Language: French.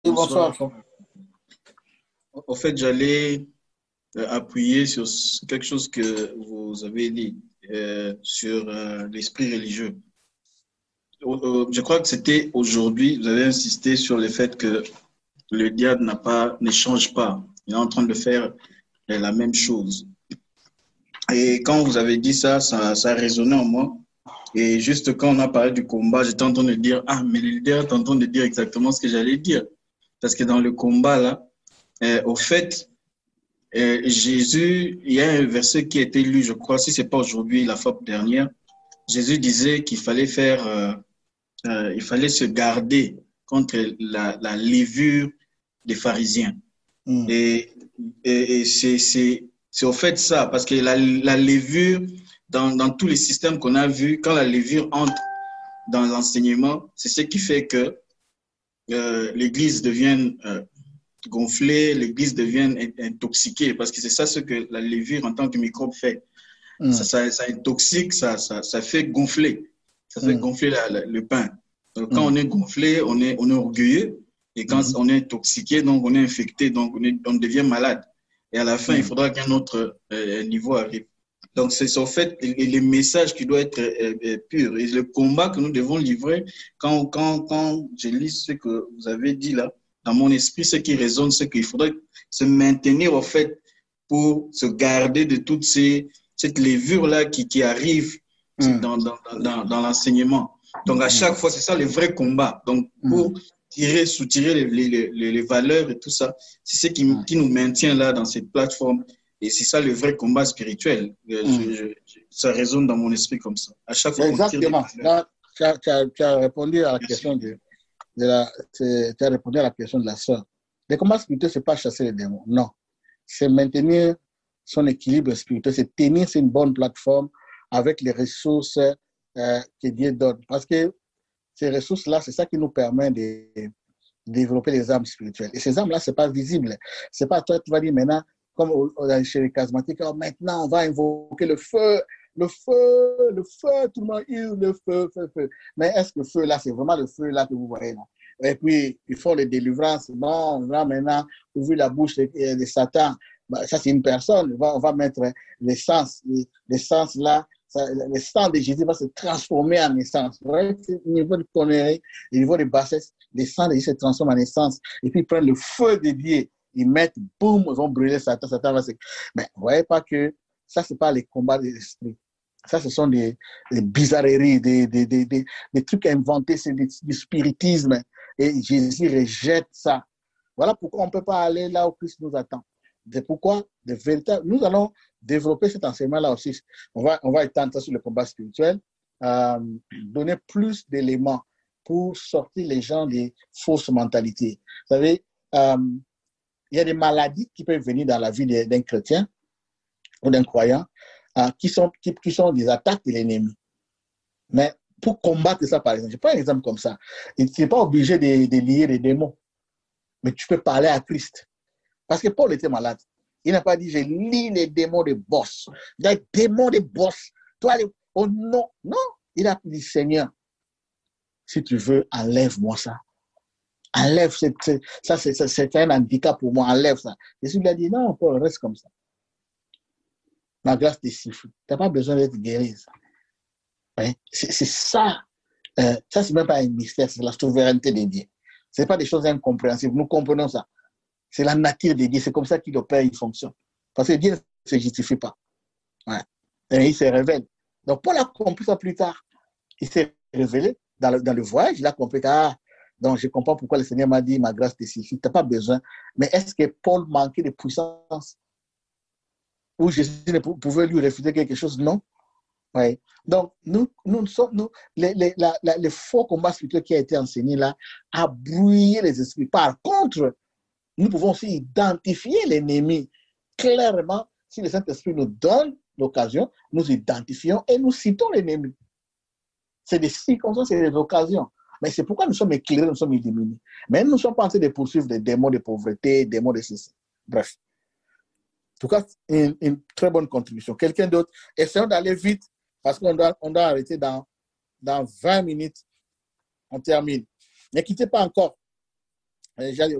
Oui, bonsoir. Bonsoir. En fait, j'allais appuyer sur quelque chose que vous avez dit sur l'esprit religieux. Je crois que c'était aujourd'hui, vous avez insisté sur le fait que le diable ne change pas. Il est en train de faire la même chose. Et quand vous avez dit ça, ça a résonné en moi. Et juste quand on a parlé du combat, j'étais en train de dire, ah, mais le leader est en train de dire exactement ce que j'allais dire. Parce que dans le combat, là, au fait, Jésus, il y a un verset qui a été lu, je crois, si ce n'est pas aujourd'hui, la fois dernière. Jésus disait qu'il fallait il fallait se garder contre la levure des pharisiens. Mm. Et, et c'est au fait ça, parce que la levure, dans tous les systèmes qu'on a vus, quand la levure entre dans l'enseignement, c'est ce qui fait que l'Église devient gonflée, l'Église devient intoxiquée, parce que c'est ça ce que la levure en tant que microbe fait. Mm. Ça intoxique, ça fait gonfler. Ça fait Mm. gonfler le pain. Donc, quand Mm. on est gonflé, on est orgueilleux. Et quand Mhm. on est intoxiqué, donc on est infecté, donc on devient malade. Et à la fin, il Mm. faudra qu'un autre niveau arrive. Donc, c'est en fait le message qui doit être pur. Et le combat que nous devons livrer, quand je lis ce que vous avez dit là, dans mon esprit, ce qui résonne, c'est qu'il faudrait se maintenir, en fait, pour se garder de cette levure-là qui arrive Mm. dans l'enseignement. Donc, à Mm. chaque fois, c'est ça le vrai combat. Donc, Mm. pour soutirer les valeurs et tout ça, c'est ce Mm. qui nous maintient là dans cette plateforme. Et c'est ça le vrai combat spirituel. Mm. Ça résonne dans mon esprit comme ça. À chaque fois qu'on tire des Exactement. valeurs. Là, tu as répondu à la question Merci. tu as répondu à la question de la sœur. Les combats spirituels, ce n'est pas chasser les démons. Non. C'est maintenir son équilibre spirituel, c'est tenir sur une bonne plateforme avec les ressources que Dieu donne. Parce que ces ressources-là, c'est ça qui nous permet de développer les âmes spirituelles. Et ces âmes-là, ce n'est pas visible. Ce n'est pas toi, tu vas dire maintenant, comme chez les charismatiques, oh, maintenant, on va invoquer le feu, tout le monde hurle le feu, feu, feu. Mais est-ce que le feu, là, c'est vraiment le feu, là, que vous voyez, là? Et puis, ils font les délivrances. Bon, on va maintenant ouvrir la bouche de Satan. Bah, ça, c'est une personne. On va mettre l'essence. L'essence, là, le sang de Jésus va se transformer en essence. Vous voyez, c'est au niveau de conneries, au niveau de bassesse, le sang de Jésus se transforme en essence. Et puis, ils prennent le feu de Dieu. Ils mettent, boum, ils vont brûler Satan. Satan va se... Mais vous ne voyez pas que ça, ce n'est pas les combats de l'esprit. Ça, ce sont des bizarreries, des trucs inventés, c'est du spiritisme. Et Jésus rejette ça. Voilà pourquoi on ne peut pas aller là où Christ nous attend. C'est pourquoi, nous allons développer cet enseignement-là aussi. On va étendre ça sur le combat spirituel, donner plus d'éléments pour sortir les gens des fausses mentalités. Vous savez, il y a des maladies qui peuvent venir dans la vie d'un chrétien ou d'un croyant qui sont des attaques de l'ennemi. Mais pour combattre ça, par exemple, je prends un exemple comme ça. Tu n'es pas obligé de lier les démons, mais tu peux parler à Christ. Parce que Paul était malade. Il n'a pas dit, je lis les démons de boss. Les démons de boss. Toi, oh non, non. Il a dit, Seigneur, si tu veux, enlève-moi ça. Enlève, ça c'est un handicap pour moi, enlève ça. Jésus lui a dit, non, Paul, reste comme ça. Ma grâce te suffit. Tu n'as pas besoin d'être guéri. Hein? C'est ça. Ça, c'est même pas un mystère, c'est la souveraineté de Dieu. Ce n'est pas des choses incompréhensibles. Nous comprenons ça. C'est la nature de Dieu. C'est comme ça qu'il opère, il fonctionne. Parce que Dieu ne se justifie pas. Ouais. Et il se révèle. Donc, Paul a compris ça plus tard. Il s'est révélé dans le voyage. Il a compris donc je comprends pourquoi le Seigneur m'a dit, ma grâce te suffit. Tu n'as pas besoin. Mais est-ce que Paul manquait de puissance? Ou Jésus ne pouvait lui refuser quelque chose? Non. Ouais. Donc, les faux combats spirituels qui a été enseigné là a brouillé les esprits. Par contre, nous pouvons aussi identifier l'ennemi clairement. Si le Saint-Esprit nous donne l'occasion, nous identifions et nous citons l'ennemi. C'est des circonstances et des occasions. Mais c'est pourquoi nous sommes éclairés, nous sommes illuminés. Mais nous ne sommes pas en train de poursuivre des démons de pauvreté, des démons de ceci. Bref. En tout cas, une très bonne contribution. Quelqu'un d'autre? Essayons d'aller vite parce qu'on doit arrêter dans 20 minutes. On termine. Ne quittez pas encore. J'allais